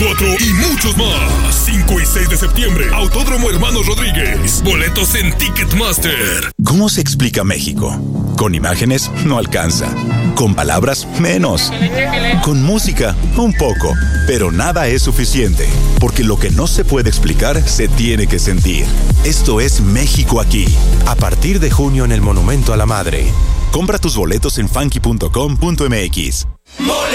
4 y muchos más. 5 y 6 de septiembre, Autódromo Hermanos Rodríguez. Boletos en Ticketmaster. ¿Cómo se explica México? Con imágenes no alcanza. Con palabras menos. Con música un poco. Pero nada es suficiente. Porque lo que no se puede explicar se tiene que sentir. Esto es México aquí. A partir de junio en el Monumento a la Madre. Compra tus boletos en funky.com.mx.